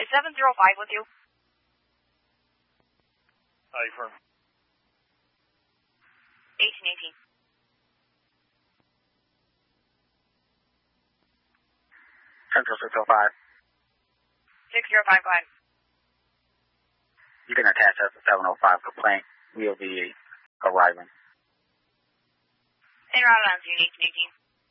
Is 705 with you? Firm. 1818. Central 605. 605, go ahead. You can attach us to 705 complaint. We'll be arriving. En route on 1818.